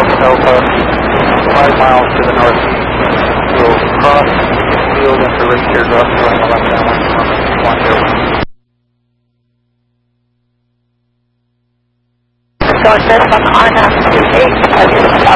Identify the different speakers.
Speaker 1: Alpha, 5 miles to the northeast. We'll cross the field into Ridge Teardrop going left down on Swan Hill.
Speaker 2: So it says on RNAV 28,